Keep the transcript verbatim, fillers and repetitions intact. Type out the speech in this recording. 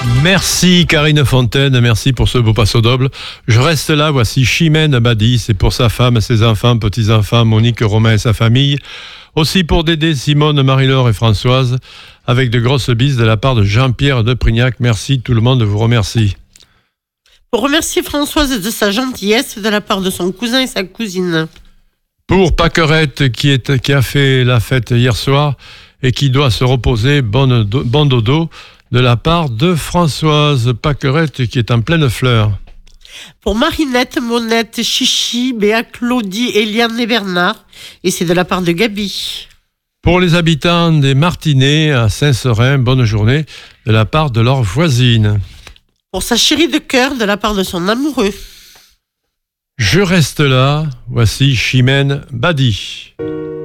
Merci Karine Fontaine, merci pour ce beau passo double. Je reste là, voici Chimène Badi, c'est pour sa femme, ses enfants, petits-enfants, Monique, Romain et sa famille. Aussi pour Dédé, Simone, Marie-Laure et Françoise, avec de grosses bises de la part de Jean-Pierre de Prignac. Merci, tout le monde vous remercie. Pour remercier Françoise de sa gentillesse de la part de son cousin et sa cousine. Pour Paquerette qui, est, qui a fait la fête hier soir et qui doit se reposer, bon, bon dodo, de la part de Françoise Paquerette qui est en pleine fleur. Pour Marinette, Monette, Chichi, Béa, Claudie, Eliane et Bernard. Et c'est de la part de Gabi. Pour les habitants des Martinets à Saint-Seurin, bonne journée de la part de leur voisine. Pour sa chérie de cœur de la part de son amoureux. Je reste là, voici Chimène Badi.